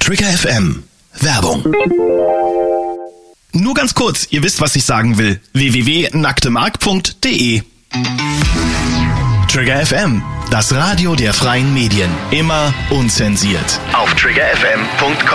Trigger FM. Werbung. Nur ganz kurz, ihr wisst, was ich sagen will. www.nacktemark.de. Trigger FM, das Radio der freien Medien. Immer unzensiert. Auf triggerfm.com.